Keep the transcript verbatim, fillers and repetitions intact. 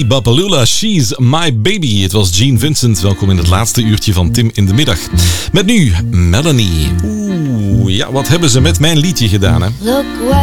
Kelly Bapalula, She's My Baby. Het was Gene Vincent. Welkom in het laatste uurtje van Tim in de Middag. Met nu Melanie. Oeh, ja, wat hebben ze met mijn liedje gedaan, hè? Look what